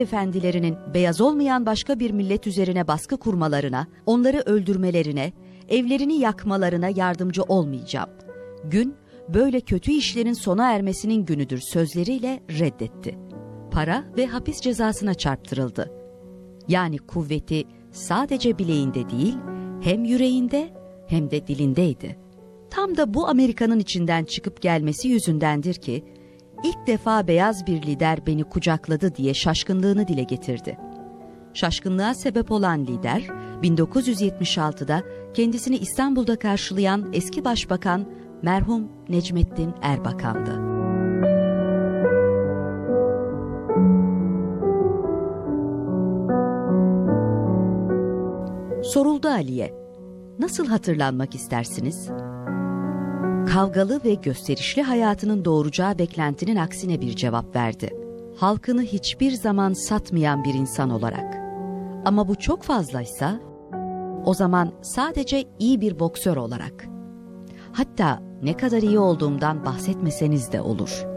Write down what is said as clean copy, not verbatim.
efendilerinin beyaz olmayan başka bir millet üzerine baskı kurmalarına, onları öldürmelerine, evlerini yakmalarına yardımcı olmayacağım. Gün, böyle kötü işlerin sona ermesinin günüdür sözleriyle reddetti. Para ve hapis cezasına çarptırıldı. Yani kuvveti sadece bileğinde değil, hem yüreğinde hem de dilindeydi. Tam da bu Amerika'nın içinden çıkıp gelmesi yüzündendir ki, ilk defa beyaz bir lider beni kucakladı diye şaşkınlığını dile getirdi. Şaşkınlığa sebep olan lider, 1976'da kendisini İstanbul'da karşılayan eski başbakan merhum Necmettin Erbakan'dı. Soruldu Ali'ye, nasıl hatırlanmak istersiniz? Kavgalı ve gösterişli hayatının doğuracağı beklentinin aksine bir cevap verdi. Halkını hiçbir zaman satmayan bir insan olarak. Ama bu çok fazlaysa, o zaman sadece iyi bir boksör olarak. Hatta ne kadar iyi olduğumdan bahsetmeseniz de olur.